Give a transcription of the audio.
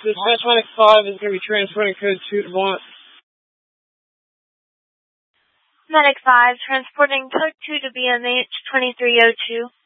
Dispatch Medic 5 is going to be transporting code 2 to Blunt. Medic 5, transporting code 2 to BMH 2302.